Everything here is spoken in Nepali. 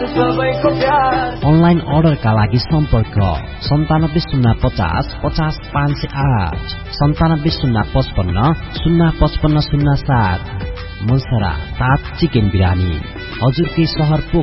अनलाइन अर्डरका लागि सम्पर्क 970550 50508 970550 05507। मुलसरा ताज चिकन बिरानी हजुरकै शहर